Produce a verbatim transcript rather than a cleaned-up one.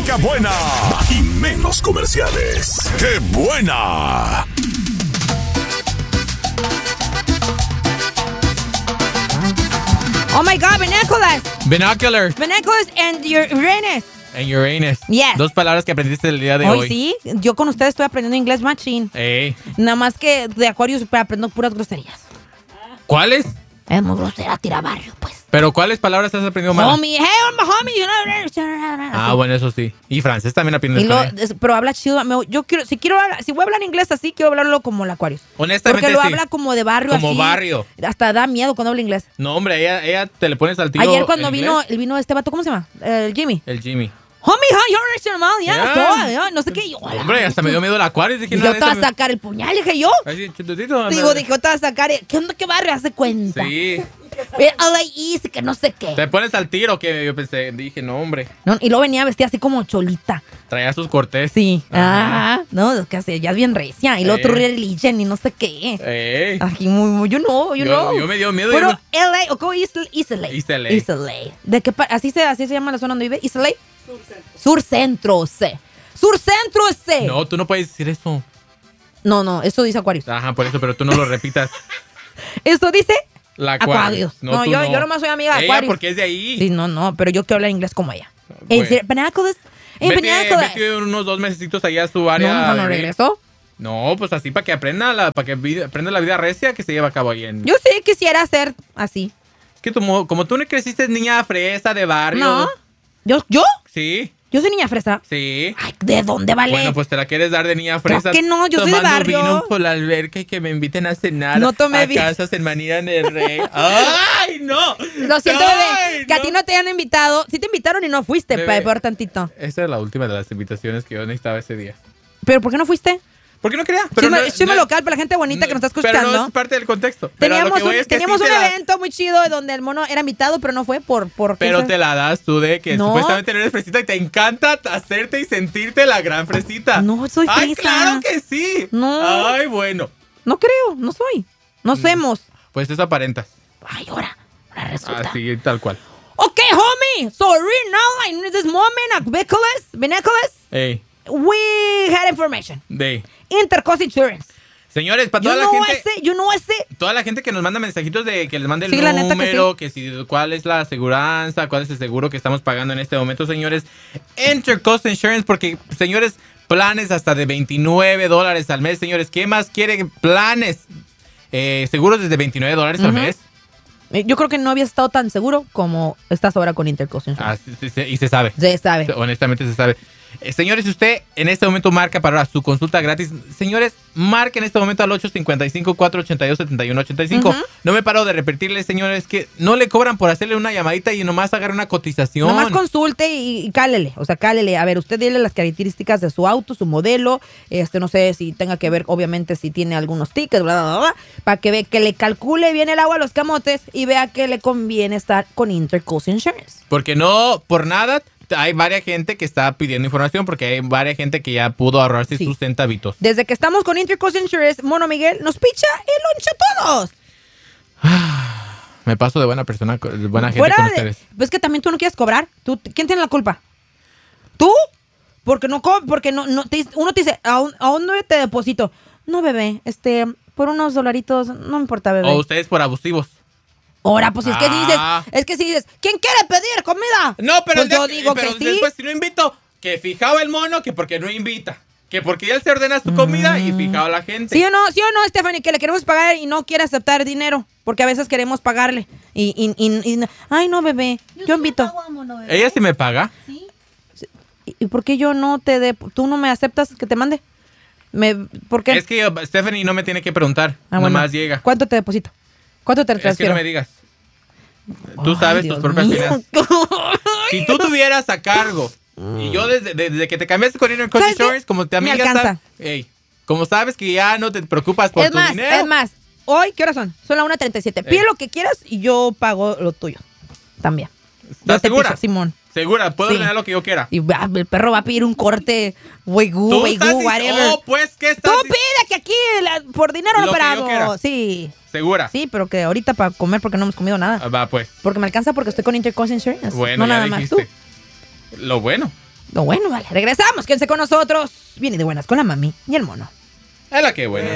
música buena y menos comerciales. ¡Qué buena! Oh my God, binoculars. Binoculars. Binoculars and Uranus. En Uranus. Yes. Dos palabras que aprendiste el día de hoy. hoy. Sí, yo con ustedes estoy aprendiendo inglés machine. Ey. Nada más que de Aquarius aprendo puras groserías. ¿Cuáles? Es muy grosera, tira barrio, pues. ¿Pero cuáles palabras has aprendido mal? Homie, hey, homie, you know. Ah, bueno, eso sí. Y francés también aprendes Y con lo, ella. es- pero habla chido. me- Yo quiero, si quiero hablar, si voy a hablar inglés así, quiero hablarlo como el Aquarius. Honestamente, Porque lo sí. habla como de barrio Como así. barrio. Hasta da miedo cuando habla inglés. No, hombre, ella, ella te le pones al tiro. Ayer cuando en vino, inglés. el vino este vato, ¿cómo se llama? El Jimmy. El Jimmy. Homie, hi, you're normal, ya, Yeah. so, ya, no sé qué. Yo, hola. Hombre, hasta me dio miedo el Acuario. Dije, Y nada yo de te vas eso a me- sacar el puñal, dije yo. Así, chututito. Digo, anda. dije, yo te vas a sacar. el- ¿Qué onda, qué barrio? Hace cuenta. Sí. Eh, L A East, que no sé qué. Te pones al tiro, que yo pensé, dije, no, hombre. No, y luego venía vestida así como cholita. Traía sus cortés. Sí. Ajá. Ah, no, es que así, ya es bien recia. Y lo Eh. otro religion y no sé qué. Ey. Aquí muy, muy, yo no, yo, Yo- no. yo me dio miedo, Pero yo L A, o ¿cómo East, East L A? East L A. East L A. ¿De qué pa- así se, así se llama la zona donde vive? East L A. Sur Centro. Sur Centro, C. Sur Centro, C. No, tú no puedes decir eso. No, no, eso dice Aquarius. Ajá, por eso, pero tú no lo repitas. Esto dice La Aquarius. Aquarius. No, tú yo, yo nomás soy amiga de Ella, Aquarius. porque es de ahí. Sí, no, no, pero yo quiero hablar inglés como ella. Bueno. En serio, Binoculars. En Vete, Binoculars. vete unos dos mesecitos allá a su área. No, no, no de- regresó. No, pues así para que aprenda la, para que vi- aprenda la vida recia que se lleva a cabo ahí en. Yo sí quisiera ser así. Es que como, como tú no creciste niña fresa de barrio. No. ¿Yo? ¿Yo? Sí, Yo soy niña fresa. sí. Ay, ¿de dónde vale? Bueno, pues te la quieres dar de niña fresa. que no, yo soy de tomando barrio. vino por la alberca y que me inviten a cenar. No tomé a vino. casas en Manila del Rey. ¡Ay, no! Lo siento, Ay, bebé, que a ti no te han invitado. Sí te invitaron y no fuiste, Bebé. pa- peor tantito. Esa es la última de las invitaciones que yo necesitaba ese día. ¿Pero por qué no fuiste? ¿Por qué no quería? Chisme, no- chisme no- local para la gente bonita que nos está escuchando. Pero no es parte del contexto. Pero a lo Teníamos que voy un, es que teníamos sí un te la- evento muy chido donde el mono era invitado, pero no fue por... por Pero ¿qué te la das tú de que No. supuestamente eres fresita y te encanta hacerte y sentirte la gran fresita. No, soy ¡Ay, fresa. claro que sí! No. ¡Ay, bueno! No creo, no soy. No somos. Pues eso aparentas. Ay, ahora, ahora resulta. Así, tal cual. Okay, homie. So right now, in this moment, at Binoculars, Binoculars, Ey, we had information. de. Intercost Insurance. Señores, para You toda la know gente... ese, you know ese. Toda la gente que nos manda mensajitos de que les mande el Sí, la neta que número, que, si cuál es la aseguranza, cuál es el seguro que estamos pagando en este momento, señores. Intercost Insurance, porque, señores, planes hasta de veintinueve dólares al mes, señores. ¿Qué más quieren? Planes. Eh, seguros desde veintinueve dólares al Ujú. mes. Eh, Yo creo que no habías estado tan seguro como estás ahora con Intercost Insurance. Ah, sí, sí, sí, y se sabe. Se sabe. Honestamente se sabe. Eh, señores, si usted en este momento marca para su consulta gratis, señores, marque en este momento al ocho cinco cinco, cuatro ocho dos, siete uno ocho cinco. Ujú. No me paro de repetirles, señores, que no le cobran por hacerle una llamadita y nomás agarre una cotización. Nomás consulte y, y cálele, o sea, cálele. A ver, usted dile las características de su auto, su modelo, este, no sé si tenga que ver, obviamente, si tiene algunos tickets, bla, bla, bla, bla, para que ve que le calcule bien el agua a los camotes y vea que le conviene estar con Intercoast Insurance. Porque no, por nada, hay varias gente que está pidiendo información porque hay varias gente que ya pudo ahorrarse Sí. sus centavitos. Desde que estamos con Intercoast Insurance, Mono Miguel nos picha el lonche a todos. Me paso de buena persona, de buena gente Fuera con de- ustedes. Pues que también tú no quieres cobrar. ¿Tú, ¿Quién tiene la culpa? ¿Tú? Porque no co- porque no, no te- uno te dice, ¿a, un- ¿a dónde te deposito? No, bebé, este, por unos dolaritos, no me importa, bebé. O ustedes por abusivos. Ahora, pues es que Ah. dices, es que si dices, ¿quién quiere pedir comida? No, pero, Pues yo de- digo pero que sí. después si no invito, que fijado el mono, que porque no invita. Que porque ya se ordena su comida y fijado la gente. ¿Sí o no? ¿Sí o no, Stephanie? Que le queremos pagar y no quiere aceptar dinero. Porque a veces queremos pagarle. Y, y, y- y- ay, no, bebé, yo, invito. Ella sí me paga. ¿Y, y por qué yo no te de, tú no me aceptas que te mande? Me, ¿Por qué? Es que yo- Stephanie no me tiene que preguntar. Ah, bueno. Nomás llega. ¿Cuánto te deposito? ¿Cuánto te Es que transfiero? no me digas. Tú Ay, sabes Dios tus propias mío. finanzas. Si tú tuvieras a cargo y yo desde, desde que te cambiaste con Intercost ¿Sabes qué? Insurance, como te Me amigas, alcanza. ey, como sabes que ya no te preocupas por Es tu más, dinero. es más. Hoy, ¿qué horas son? Son las una treinta y siete. Pide Eh. lo que quieras y yo pago lo tuyo. También. Yo ¿Estás te segura? picho, Simón. Segura, puedo Sí. ordenar lo que yo quiera. Y va, el perro va a pedir un corte, weigú, Tú weigú, estás dic- whatever. Oh, pues, ¿qué Tú estás pide que aquí la- por dinero Lo lo que yo operamos. quiera. Sí, Segura. sí, pero que ahorita para comer porque no hemos comido nada. Ah, va, pues. Porque me alcanza porque estoy con Intercost Insurance. Bueno, no ya nada más tú. dijiste. Lo bueno. No, bueno, vale, regresamos, quédense con nosotros. Viene de buenas con la mami y el mono. Es la que buena.